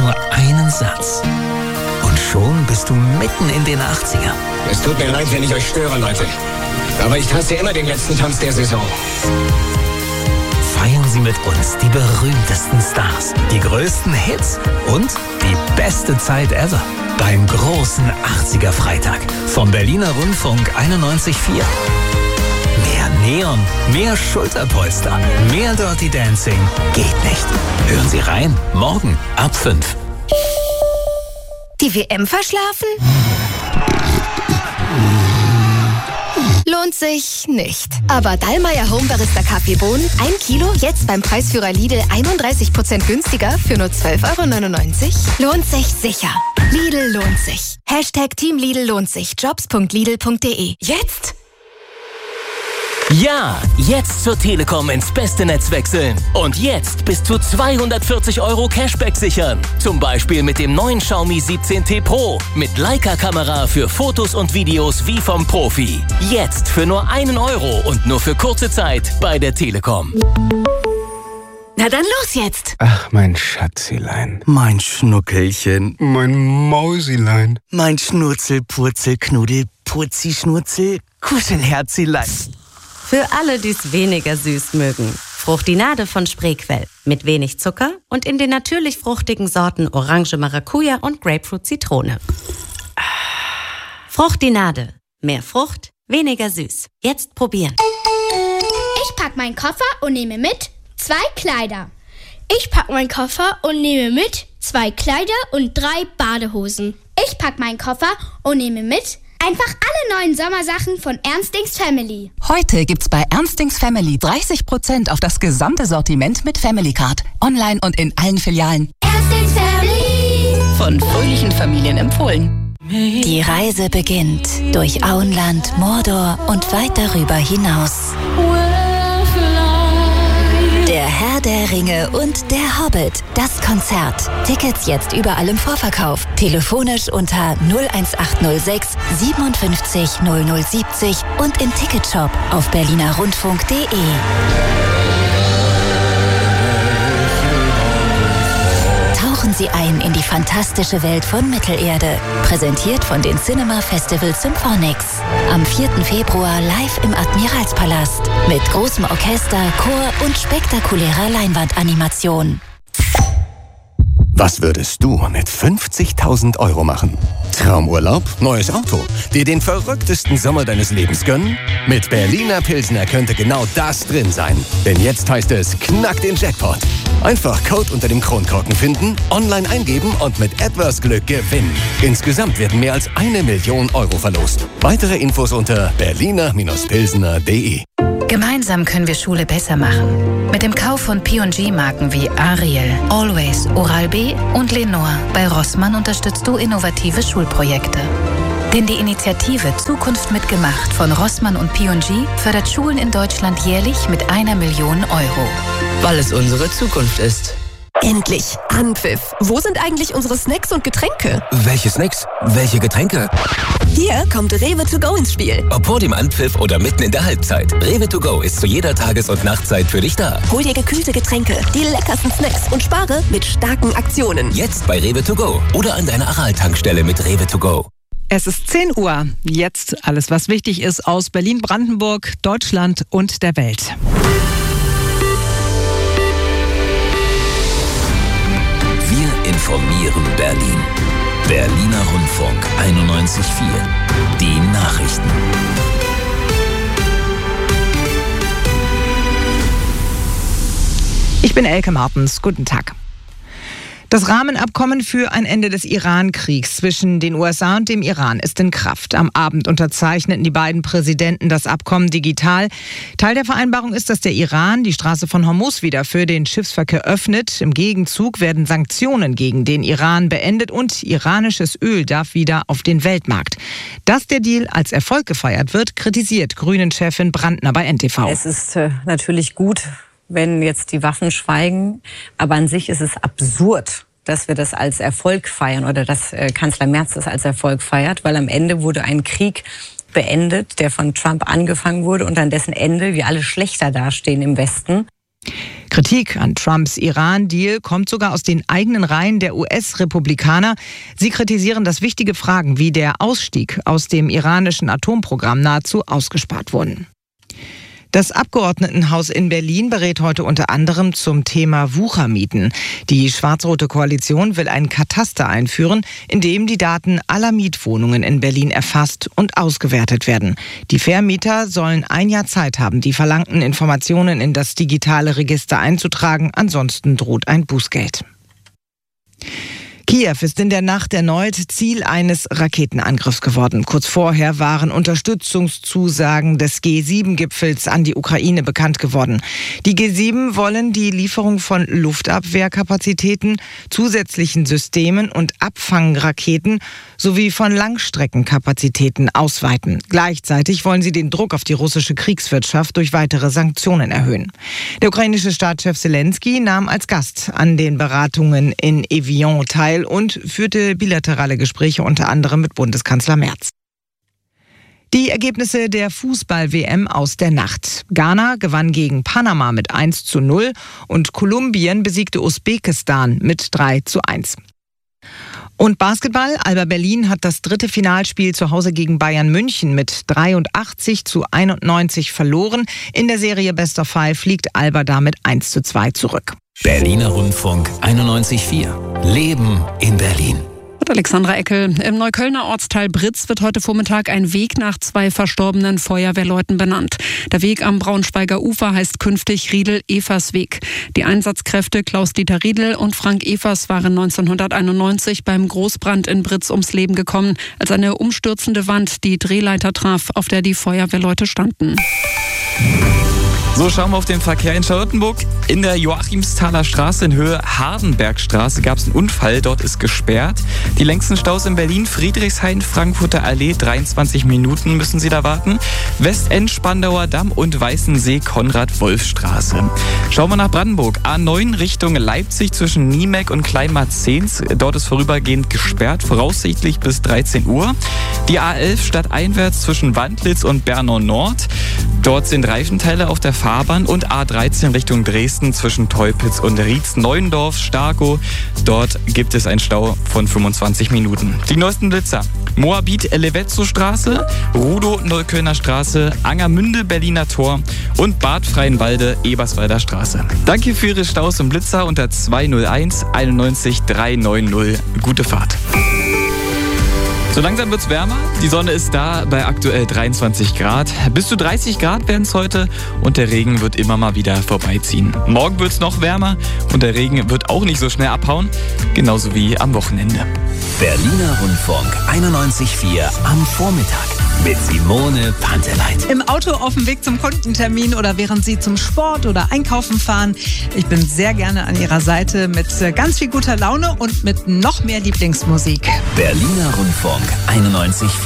nur einen Satz. Und schon bist du mitten in den 80ern. Es tut mir leid, wenn ich euch störe, Leute. Aber ich tanze immer den letzten Tanz der Saison. Feiern Sie mit uns die berühmtesten Stars, die größten Hits und die beste Zeit ever. Beim großen 80er Freitag vom Berliner Rundfunk 91,4. Mehr Neon, mehr Schulterpolster, mehr Dirty Dancing geht nicht. Hören Sie rein, morgen ab 5. Die WM verschlafen? Lohnt sich nicht. Aber Dallmayr Home Barista Kaffeebohnen, 1 Kilo, jetzt beim Preisführer Lidl 31% günstiger für nur 12,99 €? Lohnt sich sicher. Lidl lohnt sich. #Team Lidl lohnt sich. Jobs.lidl.de. Jetzt? Ja, jetzt zur Telekom ins beste Netz wechseln. Und jetzt bis zu 240 € Cashback sichern. Zum Beispiel mit dem neuen Xiaomi 17T Pro. Mit Leica-Kamera für Fotos und Videos wie vom Profi. Jetzt für nur 1 € und nur für kurze Zeit bei der Telekom. Na dann los jetzt. Ach, mein Schatzilein. Mein Schnuckelchen. Mein Mausilein. Mein Schnurzel, Purzel, Knuddel, Purzi, Schnurzel, Kuschelherzilein. Für alle, die es weniger süß mögen. Fruchtinade von Spreequell. Mit wenig Zucker und in den natürlich fruchtigen Sorten Orange, Maracuja und Grapefruit, Zitrone. Fruchtinade. Mehr Frucht, weniger süß. Jetzt probieren. Ich pack meinen Koffer und nehme mit 2 Kleider. Ich pack meinen Koffer und nehme mit 2 Kleider und 3 Badehosen. Ich pack meinen Koffer und nehme mit einfach alle neuen Sommersachen von Ernstings Family. Heute gibt's bei Ernstings Family 30% auf das gesamte Sortiment mit Family Card. Online und in allen Filialen. Ernstings Family. Von fröhlichen Familien empfohlen. Die Reise beginnt durch Auenland, Mordor und weit darüber hinaus. Der Herr der Ringe und der Hobbit. Das Konzert. Tickets jetzt überall im Vorverkauf. Telefonisch unter 01806 57 0070 und im Ticketshop auf berlinerrundfunk.de. Tauchen Sie ein in die fantastische Welt von Mittelerde. Präsentiert von den Cinema Festival Symphonics. Am 4. Februar live im Admiralspalast. Mit großem Orchester, Chor und spektakulärer Leinwandanimation. Was würdest du mit 50.000 € machen? Traumurlaub, neues Auto, dir den verrücktesten Sommer deines Lebens gönnen? Mit Berliner Pilsner könnte genau das drin sein. Denn jetzt heißt es, knack den Jackpot. Einfach Code unter dem Kronkorken finden, online eingeben und mit etwas Glück gewinnen. Insgesamt werden mehr als 1 Million € verlost. Weitere Infos unter berliner-pilsner.de. Gemeinsam können wir Schule besser machen. Mit dem Kauf von P&G-Marken wie Ariel, Always, Oral-B und Lenore bei Rossmann unterstützt du innovative Schulprojekte. Denn die Initiative Zukunft mitgemacht von Rossmann und P&G fördert Schulen in Deutschland jährlich mit 1 Million €. Weil es unsere Zukunft ist. Endlich! Anpfiff! Wo sind eigentlich unsere Snacks und Getränke? Welche Snacks? Welche Getränke? Hier kommt Rewe to go ins Spiel. Ob vor dem Anpfiff oder mitten in der Halbzeit. Rewe to go ist zu jeder Tages- und Nachtzeit für dich da. Hol dir gekühlte Getränke, die leckersten Snacks und spare mit starken Aktionen. Jetzt bei Rewe to go oder an deiner Aral-Tankstelle mit Rewe to go. Es ist 10 Uhr. Jetzt alles, was wichtig ist aus Berlin, Brandenburg, Deutschland und der Welt. Wir informieren Berlin. Berliner Rundfunk 91,4. Die Nachrichten. Ich bin Elke Martens. Guten Tag. Das Rahmenabkommen für ein Ende des Iran-Kriegs zwischen den USA und dem Iran ist in Kraft. Am Abend unterzeichneten die beiden Präsidenten das Abkommen digital. Teil der Vereinbarung ist, dass der Iran die Straße von Hormuz wieder für den Schiffsverkehr öffnet. Im Gegenzug werden Sanktionen gegen den Iran beendet und iranisches Öl darf wieder auf den Weltmarkt. Dass der Deal als Erfolg gefeiert wird, kritisiert Grünen-Chefin Brandner bei NTV. Es ist natürlich gut, wenn jetzt die Waffen schweigen. Aber an sich ist es absurd, dass wir das als Erfolg feiern oder dass Kanzler Merz das als Erfolg feiert, weil am Ende wurde ein Krieg beendet, der von Trump angefangen wurde und an dessen Ende wir alle schlechter dastehen im Westen. Kritik an Trumps Iran-Deal kommt sogar aus den eigenen Reihen der US-Republikaner. Sie kritisieren, dass wichtige Fragen wie der Ausstieg aus dem iranischen Atomprogramm nahezu ausgespart wurden. Das Abgeordnetenhaus in Berlin berät heute unter anderem zum Thema Wuchermieten. Die schwarz-rote Koalition will ein Kataster einführen, in dem die Daten aller Mietwohnungen in Berlin erfasst und ausgewertet werden. Die Vermieter sollen 1 Jahr Zeit haben, die verlangten Informationen in das digitale Register einzutragen, ansonsten droht ein Bußgeld. Kiew ist in der Nacht erneut Ziel eines Raketenangriffs geworden. Kurz vorher waren Unterstützungszusagen des G7-Gipfels an die Ukraine bekannt geworden. Die G7 wollen die Lieferung von Luftabwehrkapazitäten, zusätzlichen Systemen und Abfangraketen sowie von Langstreckenkapazitäten ausweiten. Gleichzeitig wollen sie den Druck auf die russische Kriegswirtschaft durch weitere Sanktionen erhöhen. Der ukrainische Staatschef Zelensky nahm als Gast an den Beratungen in Evian teil und führte bilaterale Gespräche unter anderem mit Bundeskanzler Merz. Die Ergebnisse der Fußball-WM aus der Nacht. Ghana gewann gegen Panama mit 1:0 und Kolumbien besiegte Usbekistan mit 3:1. Und Basketball. Alba Berlin hat das 3. Finalspiel zu Hause gegen Bayern München mit 83:91 verloren. In der Serie Best of 5 liegt Alba damit 1:2 zurück. Berliner Rundfunk 91.4. Leben in Berlin. Und Alexandra Eckel. Im Neuköllner Ortsteil Britz wird heute Vormittag ein Weg nach 2 verstorbenen Feuerwehrleuten benannt. Der Weg am Braunschweiger Ufer heißt künftig Riedel-Evers-Weg. Die Einsatzkräfte Klaus-Dieter Riedel und Frank Evers waren 1991 beim Großbrand in Britz ums Leben gekommen, als eine umstürzende Wand die Drehleiter traf, auf der die Feuerwehrleute standen. So, schauen wir auf den Verkehr in Charlottenburg. In der Joachimsthaler Straße in Höhe Hardenbergstraße gab es einen Unfall. Dort ist gesperrt. Die längsten Staus in Berlin, Friedrichshain, Frankfurter Allee, 23 Minuten müssen Sie da warten. Westend, Spandauer Damm und Weißensee, Konrad-Wolf-Straße. Schauen wir nach Brandenburg. A9 Richtung Leipzig zwischen Niemeck und Kleinmarzehns. Dort ist vorübergehend gesperrt, voraussichtlich bis 13 Uhr. Die A11 stadteinwärts zwischen Wandlitz und Bernau Nord. Dort sind Reifenteile auf der Fahrbahn und A13 Richtung Dresden zwischen Teupitz und Rietz-Neuendorf, Starkow. Dort gibt es einen Stau von 25 Minuten. Die neuesten Blitzer. Moabit, Levetzow-Straße, Rudow, Neuköllner Straße, Angermünde, Berliner Tor und Bad Freienwalde, Eberswalder Straße. Danke für Ihre Staus und Blitzer unter 201 91 390. Gute Fahrt. So langsam wird's wärmer. Die Sonne ist da bei aktuell 23 Grad. Bis zu 30 Grad werden es heute und der Regen wird immer mal wieder vorbeiziehen. Morgen wird's noch wärmer und der Regen wird auch nicht so schnell abhauen, genauso wie am Wochenende. Berliner Rundfunk 91.4 am Vormittag mit Simone Panteleit. Im Auto auf dem Weg zum Kundentermin oder während Sie zum Sport oder Einkaufen fahren. Ich bin sehr gerne an Ihrer Seite mit ganz viel guter Laune und mit noch mehr Lieblingsmusik. Berliner Rundfunk 91.4.